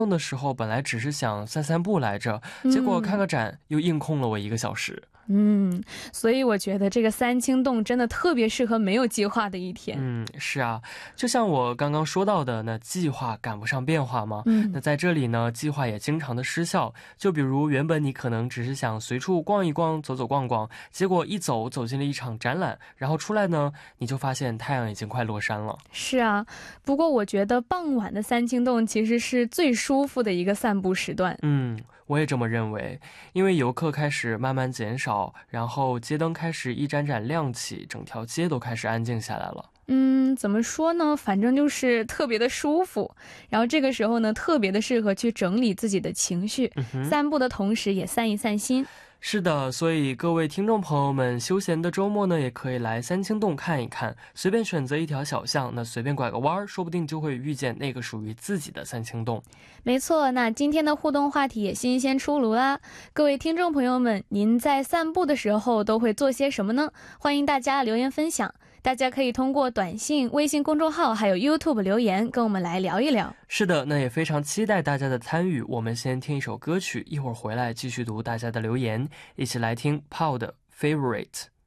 的时候本来只是想散散步来着，结果看个展又硬空了我1个小时。 所以我觉得这个三清洞真的特别适合没有计划的一天。 是啊，就像我刚刚说到的，那计划赶不上变化嘛。那在这里呢，计划也经常的失效。就比如原本你可能只是想随处逛一逛，走走逛逛，结果一走进了一场展览，然后出来呢，你就发现太阳已经快落山了。 是啊，不过我觉得傍晚的三清洞其实是最舒服的一个散步时段。 我也这么认为，因为游客开始慢慢减少，然后街灯开始一盏盏亮起，整条街都开始安静下来了。 怎么说呢，反正就是特别的舒服，然后这个时候呢，特别的适合去整理自己的情绪，散步的同时也散一散心。 是的，所以各位听众朋友们，休闲的周末呢，也可以来三清洞看一看，随便选择一条小巷，那随便拐个弯，说不定就会遇见那个属于自己的三清洞。 没错，那今天的互动话题也新鲜出炉啦。各位听众朋友们，您在散步的时候都会做些什么呢？欢迎大家留言分享。大家可以通过短信、微信公众号还有 YouTube 留言跟我们来聊一聊。 是的，那也非常期待大家的参与。我们先听一首歌曲，一会儿回来继续读大家的留言，一起来听 Paul 的 Favorite。